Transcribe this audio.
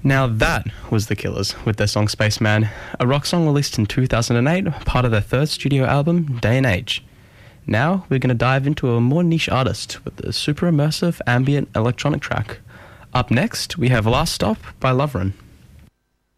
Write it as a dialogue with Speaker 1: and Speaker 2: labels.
Speaker 1: Now that was The Killers with their song Spaceman, a rock song released in 2008, part of their third studio album, Day and Age. Now we're going to dive into a more niche artist with a super immersive ambient electronic track. Up next, we have Last Stop by Loverin.